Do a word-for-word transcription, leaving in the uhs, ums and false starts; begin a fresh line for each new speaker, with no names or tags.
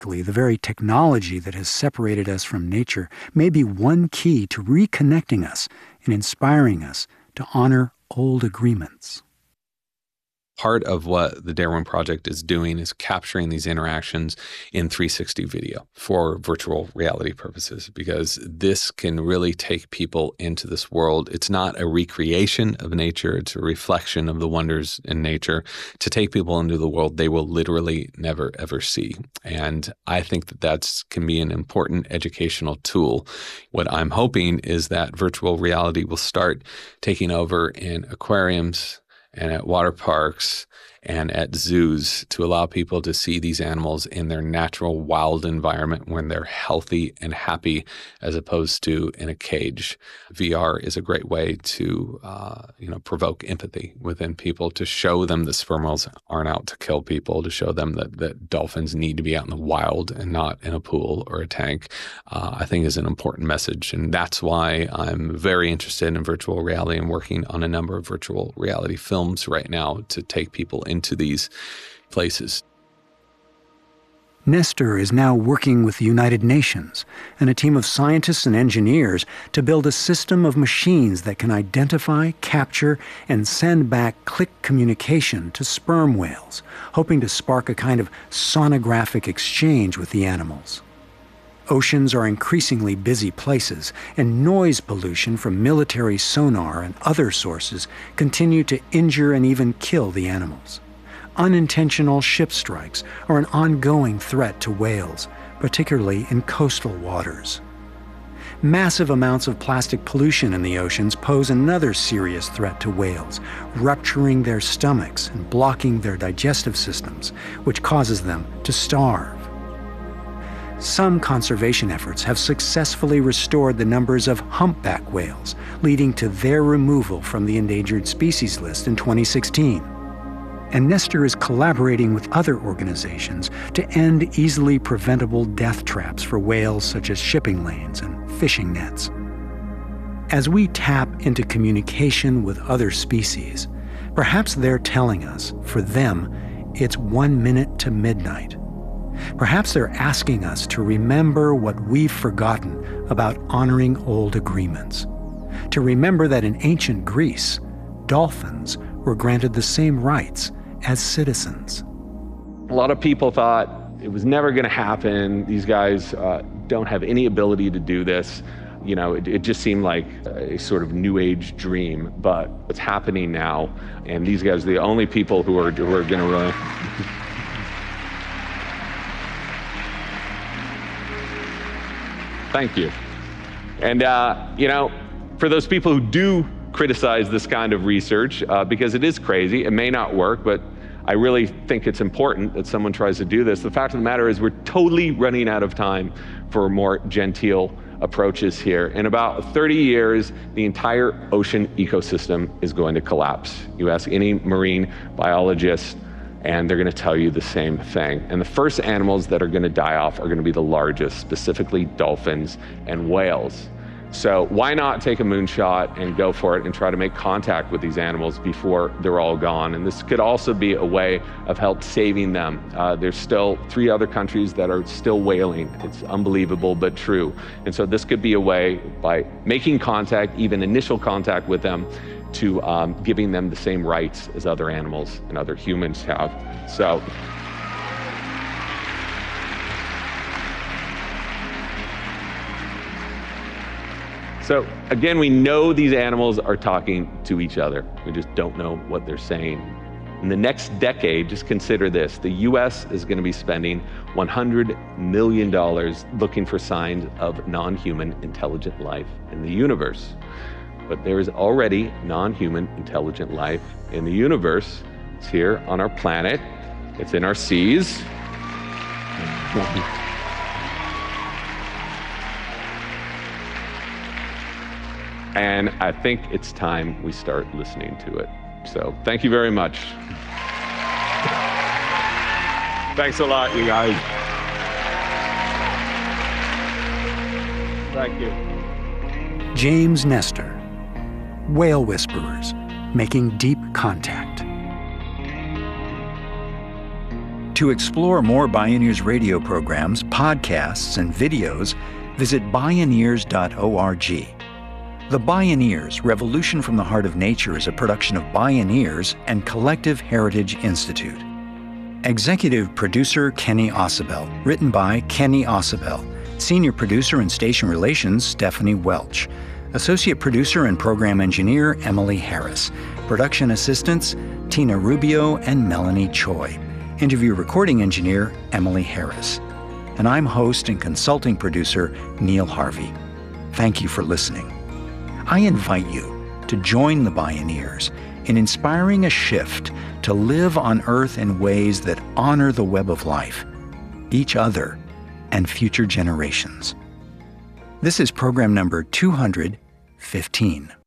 Ironically, the very technology that has separated us from nature may be one key to reconnecting us and inspiring us to honor old agreements.
Part of what the Darwin Project is doing is capturing these interactions in three sixty video for virtual reality purposes, because this can really take people into this world. It's not a recreation of nature. It's a reflection of the wonders in nature to take people into the world they will literally never, ever see. And I think that that's can be an important educational tool. What I'm hoping is that virtual reality will start taking over in aquariums and at water parks and at zoos to allow people to see these animals in their natural wild environment when they're healthy and happy, as opposed to in a cage. V R is a great way to, uh, you know, provoke empathy within people, to show them the sperm whales aren't out to kill people, to show them that, that dolphins need to be out in the wild and not in a pool or a tank, uh, I think is an important message. And that's why I'm very interested in virtual reality and working on a number of virtual reality films right now to take people into these places.
Nestor is now working with the United Nations and a team of scientists and engineers to build a system of machines that can identify, capture, and send back click communication to sperm whales, hoping to spark a kind of sonographic exchange with the animals. Oceans are increasingly busy places, and noise pollution from military sonar and other sources continue to injure and even kill the animals. Unintentional ship strikes are an ongoing threat to whales, particularly in coastal waters. Massive amounts of plastic pollution in the oceans pose another serious threat to whales, rupturing their stomachs and blocking their digestive systems, which causes them to starve. Some conservation efforts have successfully restored the numbers of humpback whales, leading to their removal from the endangered species list in twenty sixteen. And Nestor is collaborating with other organizations to end easily preventable death traps for whales such as shipping lanes and fishing nets. As we tap into communication with other species, perhaps they're telling us, for them, it's one minute to midnight. Perhaps they're asking us to remember what we've forgotten about honoring old agreements. To remember that in ancient Greece, dolphins were granted the same rights as citizens.
A lot of people thought it was never going to happen. These guys uh, don't have any ability to do this. You know, it, it just seemed like a sort of new age dream, but it's happening now. And these guys are the only people who are, who are going to really... Thank you. And, uh, you know, for those people who do criticize this kind of research, uh, because it is crazy, it may not work, but I really think it's important that someone tries to do this. The fact of the matter is we're totally running out of time for more genteel approaches here. In about thirty years, the entire ocean ecosystem is going to collapse. You ask any marine biologist, and they're going to tell you the same thing. And the first animals that are going to die off are going to be the largest, specifically dolphins and whales. So why not take a moonshot and go for it and try to make contact with these animals before they're all gone? And this could also be a way of help saving them. Uh, there's still three other countries that are still whaling. It's unbelievable, but true. And so this could be a way, by making contact, even initial contact with them, to um, giving them the same rights as other animals and other humans have. So. So again, we know these animals are talking to each other. We just don't know what they're saying. In the next decade, just consider this, the U S is going to be spending one hundred million dollars looking for signs of non-human intelligent life in the universe. But there is already non-human intelligent life in the universe. It's here on our planet. It's in our seas. And I think it's time we start listening to it. So thank you very much. Thanks a lot, you guys. Thank you.
James Nestor, Whale Whisperers, Making Deep Contact.
To explore more Bioneers radio programs, podcasts, and videos, visit bioneers dot org. The Bioneers, Revolution from the Heart of Nature is a production of Bioneers and Collective Heritage Institute. Executive Producer Kenny Ausubel. Written by Kenny Ausubel. Senior Producer and Station Relations Stephanie Welch. Associate Producer and Program Engineer Emily Harris. Production Assistants Tina Rubio and Melanie Choi. Interview Recording Engineer Emily Harris. And I'm host and consulting producer Neil Harvey. Thank you for listening. I invite you to join the Bioneers in inspiring a shift to live on Earth in ways that honor the web of life, each other, and future generations. This is program number two hundred fifteen.